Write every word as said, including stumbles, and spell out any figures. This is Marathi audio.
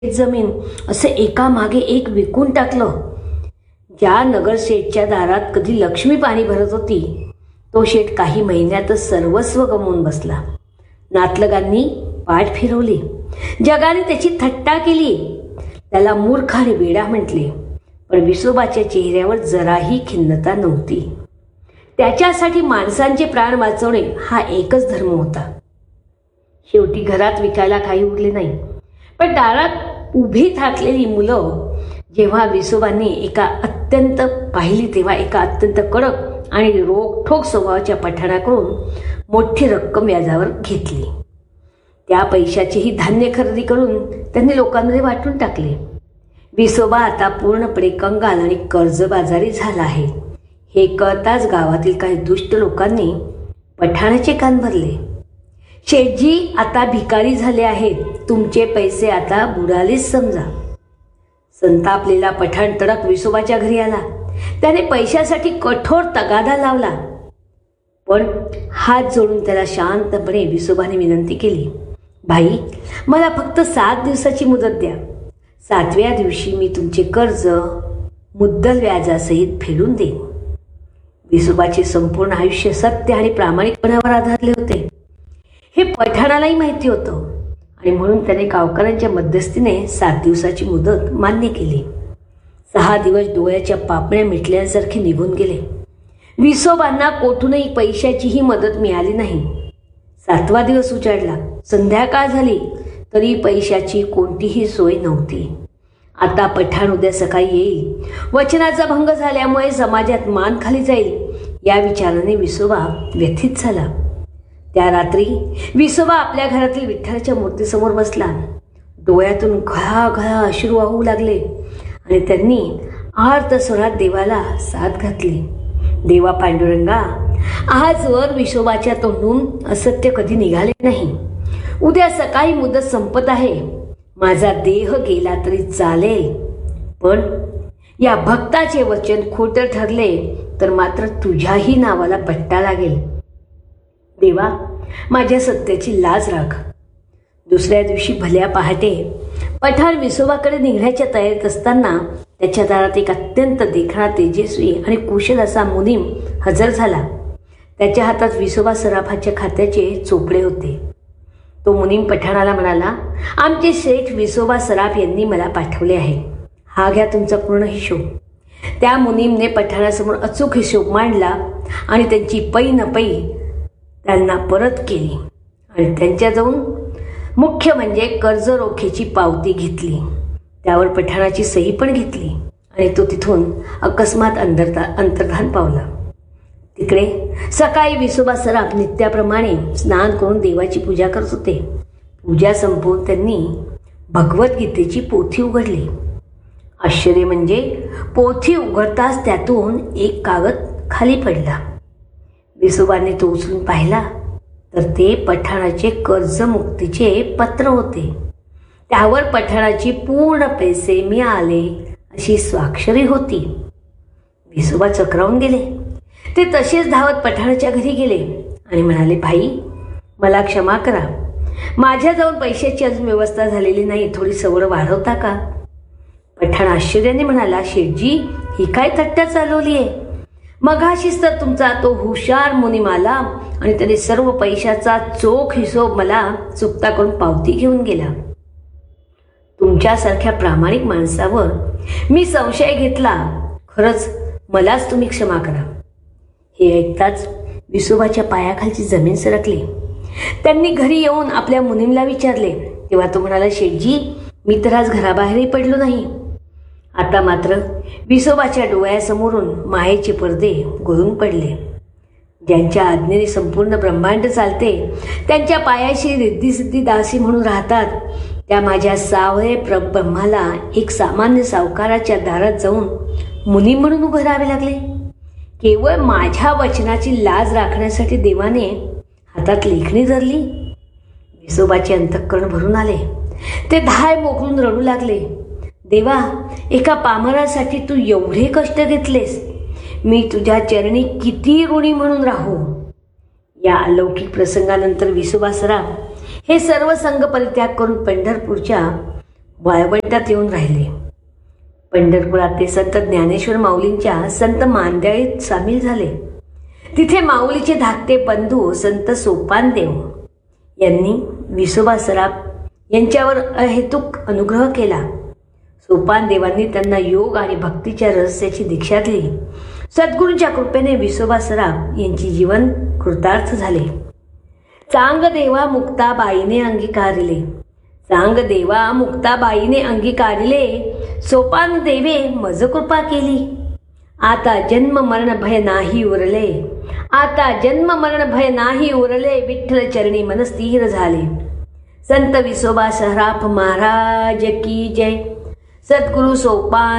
जमीन असे एका मागे एक विकून टाकलं. ज्या नगरशेठच्या दारात कधी लक्ष्मी पाणी भरत होती तो शेठ काही महिन्यातच सर्वस्व गमावून बसला. नातलगांनी पाठ फिरवली, जगाने त्याची थट्टा केली, त्याला मूर्ख आणि वेडा म्हटले. पण विसोबाच्या चेहऱ्यावर जराही खिन्नता नव्हती. त्याच्यासाठी माणसांचे प्राण वाचवणे हा एकच धर्म होता. शेवटी घरात विकायला काही उरले नाही. पण दारात उभी थाकलेली मुलं जेव्हा विसोबांनी एका अत्यंत पाहिली तेव्हा एका अत्यंत कडक आणि रोखठोक स्वभावाच्या पठाणाकडून मोठी रक्कम व्याजावर घेतली. त्या पैशाचीही धान्य खरेदी करून त्यांनी लोकांमध्ये वाटून टाकले. विसोबा आता पूर्णपणे कंगाल आणि कर्जबाजारी झाला आहे हे कळताच गावातील काही दुष्ट लोकांनी पठाणाचे कान भरले. शेठजी आता भिकारी झाले आहेत, तुमचे पैसे आता बुडालेच समजा. संतापलेला पठाण तडक विसोबाच्या घरी आला. त्याने पैशासाठी कठोर तगादा लावला. पण हात जोडून त्याला शांतपणे विसोबाने विनंती केली, भाई, मला फक्त सात दिवसाची मुदत द्या. सातव्या दिवशी मी तुमचे कर्ज मुद्दल व्याजासहित फेडून देईन. विसोबाचे संपूर्ण आयुष्य सत्य आणि प्रामाणिकपणावर आधारले होते हे पठाणालाही माहिती होतं आणि म्हणून त्याने गावकऱ्यांच्या मध्यस्थीने सात दिवसाची मुदत मान्य केली. सहा दिवस डोळ्याच्या पापण्या मिटल्यासारखे निघून गेले. विसोबांना कोठूनही पैशाचीही मदत मिळाली नाही. सातवा दिवस उजाडला. संध्याकाळ झाली तरी पैशाची कोणतीही सोय नव्हती. आता पठाण उद्या सकाळी येईल, वचनाचा भंग झाल्यामुळे समाजात मान खाली जाईल या विचाराने विसोबा व्यथित झाला. त्या रात्री विसोबा आपल्या घरातील विठ्ठलाच्या मूर्तीसमोर बसला. डोळ्यातून घळाघळा अश्रू वाहू लागले आणि त्यांनी आर्त स्वरात देवाला साथ घातली. देवा पांडुरंगा, आजवर विसोबाच्या तोंडून असत्य कधी निघाले नाही. उद्या सकाळी मुदत संपत आहे. माझा देह गेला तरी चालेल, पण या भक्ताचे वचन खोटं ठरले तर मात्र तुझ्याही नावाला पट्टा लागेल. देवा, माझ्या सत्याची लाज राख. दुसऱ्या दिवशी भल्या पहाटे पठाण विसोबाकडे निघण्याच्या तयारीत असताना त्याच्या दारात एक अत्यंत देखणा, तेजस्वी आणि कुशल असा मुनीम हजर झाला. त्याच्या हातात विसोबा सराफाच्या खात्याचे चोपडे होते. तो मुनीम पठाणाला म्हणाला, आमचे शेठ विसोबा सराफ यांनी मला पाठवले आहे. हा घ्या तुमचा पूर्ण हिशोब. त्या मुनीमने पठाणासमोर अचूक हिशोब मांडला आणि त्यांची पै न पै त्यांना परत केली आणि त्यांच्या जाऊन मुख्य म्हणजे कर्ज रोखीची पावती घेतली. त्यावर पठाणाची सही पण घेतली आणि तो तिथून अकस्मात अंतर्धा अंतर्धान पावला. तिकडे सकाळी विसोबा सराफ नित्याप्रमाणे स्नान करून देवाची पूजा करत होते. पूजा संपवून त्यांनी भगवद्गीतेची पोथी उघडली. आश्चर्य म्हणजे पोथी उघडताच त्यातून एक कागद खाली पडला. विसोबाने तो उचलून पाहिला तर ते पठाणाचे कर्जमुक्तीचे पत्र होते. त्यावर पठाणाची पूर्ण पैसे मिळाले अशी स्वाक्षरी होती. विसोबा चक्रावून गेले. ते तसेच धावत पठाणाच्या घरी गेले आणि म्हणाले, भाई, मला क्षमा करा, माझ्या जाऊन पैशाची अजून व्यवस्था झालेली नाही, थोडी सवड वाढवता का? पठाण आश्चर्याने म्हणाला, शेठजी, ही काय थट्टा चालवली आहे? मघाशीच तर तुमचा तो हुशार मुनीम आला आणि त्याने सर्व पैशाचा चोख हिशोब मला चुकता करून पावती घेऊन गेला. तुमच्यासारख्या प्रामाणिक माणसावर मी संशय घेतला. खरंच मलाच तुम्ही क्षमा करा. हे ऐकताच विसोबाच्या पायाखालची जमीन सरकली. त्यांनी घरी येऊन आपल्या मुनीमला विचारले तेव्हा तो म्हणाला, शेठजी, मी तर आज घराबाहेरही पडलो नाही. आता मात्र विसोबाच्या डोळ्यासमोरून मायेचे पडदे गळून पडले. ज्यांच्या आज्ञेने संपूर्ण ब्रह्मांड चालते, त्यांच्या पायाशी रिद्धी दासी म्हणून राहतात, त्या माझ्या सावळे प्र ब्रह्माला एक सामान्य सावकाराच्या दारात जाऊन मुनी म्हणून उभं राहावे लागले. केवळ माझ्या वचनाची लाज राखण्यासाठी देवाने हातात लेखणी धरली. विसोबाचे अंतःकरण भरून आले. ते धाय मोकळून रडू लागले. देवा, एका पामरासाठी तू एवढे कष्ट घेतलेस. मी तुझ्या चरणी किती ऋणी म्हणून राहू. या अलौकिक प्रसंगानंतर विसोबा सराफ हे सर्व संघ परित्याग करून पंढरपूरच्या वाळवंटात येऊन राहिले. पंढरपुरात ते संत ज्ञानेश्वर माऊलींच्या संत मांदियाळीत सामील झाले. तिथे माऊलीचे धाकटे बंधू संत सोपानदेव यांनी विसोबा सराफ यांच्यावर अहेतुक अनुग्रह केला. सोपानदेवांनी त्यांना योग आणि भक्तीच्या रहस्याची दीक्षा दिली. सद्गुरूंच्या कृपेने विसोबा सराफ यांची जीवन कृतार्थ झाले. चांग देवा मुक्ताबाईने अंगीकारिले, चांग देवा मुक्ताबाईने अंगीकारिले, सोपान देवे मज कृपा केली. आता जन्म मरण भय नाही उरले, आता जन्म मरण भय नाही उरले, विठ्ठल चरणी मन स्थिर झाले. संत विसोबा सराफ महाराज की जय. सद्गुरु सोपान